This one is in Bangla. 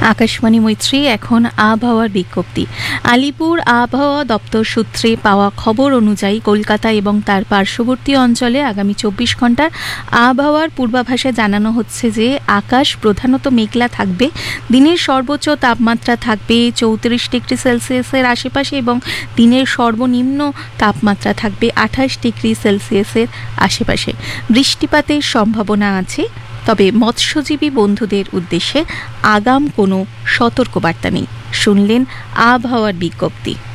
আকাশবাণী মৈত্রী। এখন আবহাওয়ার বিজ্ঞপ্তি। আলিপুর আবহাওয়া দপ্তর সূত্রে পাওয়া খবর অনুযায়ী কলকাতা এবং তার পার্শ্ববর্তী অঞ্চলে আগামী 24 ঘন্টার আবহাওয়ার পূর্বাভাসে জানানো হচ্ছে যে আকাশ প্রধানত মেঘলা থাকবে। দিনের সর্বোচ্চ তাপমাত্রা থাকবে 34 ডিগ্রি সেলসিয়াসের আশেপাশে এবং দিনের সর্বনিম্ন তাপমাত্রা থাকবে 28 ডিগ্রি সেলসিয়াসের আশেপাশে। বৃষ্টিপাতের সম্ভাবনা আছে, তবে মৎস্যজীবী বন্ধুদের উদ্দেশ্যে আগাম কোনো সতর্কবার্তা নেই। শুনলেন আবহাওয়ার বিজ্ঞপ্তি।